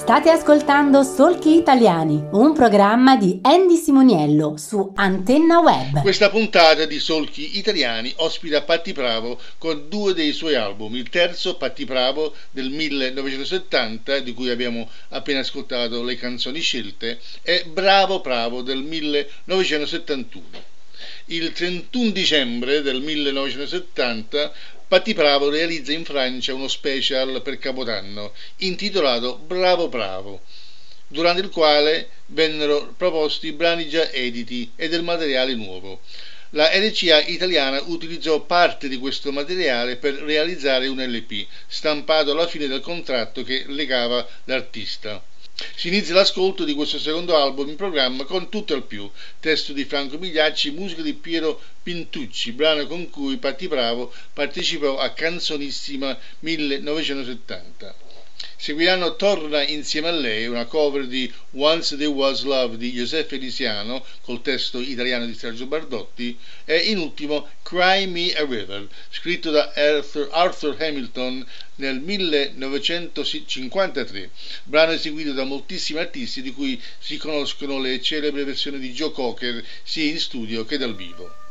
State ascoltando Solchi Italiani, un programma di Andy Simoniello su Antenna Web. Questa puntata di Solchi Italiani ospita Patti Pravo con due dei suoi album. Il terzo, Patti Pravo, del 1970, di cui abbiamo appena ascoltato le canzoni scelte, e Bravo Pravo del 1971. Il 31 dicembre del 1970 Patti Pravo realizza in Francia uno special per Capodanno intitolato Bravo Pravo, durante il quale vennero proposti brani già editi e del materiale nuovo. La RCA italiana utilizzò parte di questo materiale per realizzare un LP, stampato alla fine del contratto che legava l'artista. Si inizia l'ascolto di questo secondo album in programma con Tutto al più, testo di Franco Migliacci, musica di Piero Pintucci, brano con cui Patti Pravo partecipò a Canzonissima 1970. Seguiranno Torna insieme a lei, una cover di Once There Was Love di Giuseppe Lisiano col testo italiano di Sergio Bardotti, e in ultimo Cry Me a River, scritto da Arthur Hamilton nel 1953, brano eseguito da moltissimi artisti di cui si conoscono le celebri versioni di Joe Cocker sia in studio che dal vivo.